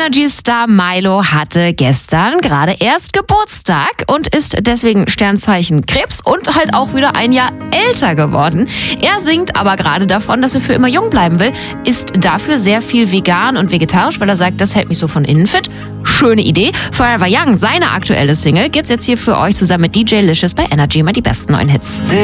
Energy-Star Milo hatte gestern gerade erst Geburtstag und ist deswegen Sternzeichen Krebs und halt auch wieder ein Jahr älter geworden. Er singt aber gerade davon, dass er für immer jung bleiben will, isst dafür sehr viel vegan und vegetarisch, weil er sagt, das hält mich so von innen fit. Schöne Idee. Forever Young, seine aktuelle Single, gibt's jetzt hier für euch zusammen mit DJ Licious bei Energy, mal die besten neuen Hits.